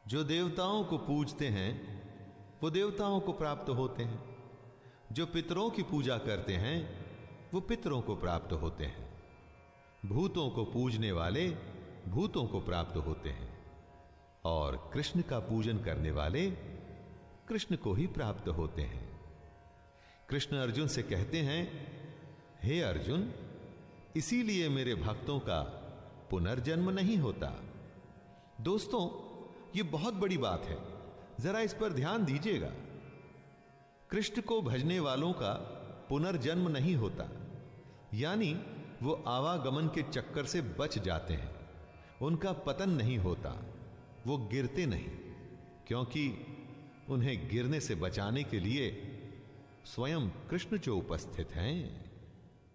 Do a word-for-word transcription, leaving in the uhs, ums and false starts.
जो देवताओं को पूजते हैं वो देवताओं को प्राप्त होते हैं, जो पितरों की पूजा करते हैं वो पितरों को प्राप्त होते हैं, भूतों को पूजने वाले भूतों को प्राप्त होते हैं, और कृष्ण का पूजन करने वाले कृष्ण को ही प्राप्त होते हैं। कृष्ण अर्जुन से कहते हैं, हे अर्जुन, इसीलिए मेरे भक्तों का पुनर्जन्म नहीं होता। दोस्तों, यह बहुत बड़ी बात है, जरा इस पर ध्यान दीजिएगा। कृष्ण को भजने वालों का पुनर्जन्म नहीं होता, यानी वो आवागमन के चक्कर से बच जाते हैं, उनका पतन नहीं होता, वो गिरते नहीं, क्योंकि उन्हें गिरने से बचाने के लिए स्वयं कृष्ण जो उपस्थित हैं।